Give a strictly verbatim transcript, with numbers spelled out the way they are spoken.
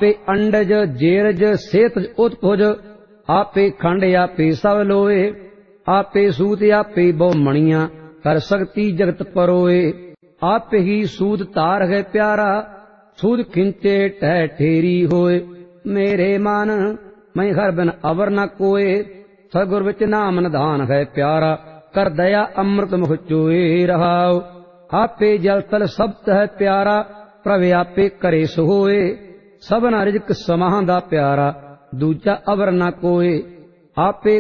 आपे अंडज जेरज सेतज उत्पुज, आपे खंड आपे सब लोए, आपे सूत आपे बहु मणिया, कर सकती जगत परोए। आप ही सूद तार है प्यारा, सूद खिंचे टह ठेरी होए। मेरे मन मैं हर बिन अवर न कोए, सगुर विच नाम निधान है प्यारा, कर दया अमृत मुख चोए रहाओ। आपे जल तल सब है प्यारा, प्रभ आपे करे सोए। सबना रिजक समां दा प्यारा, दूजा अवर न कोए। आपे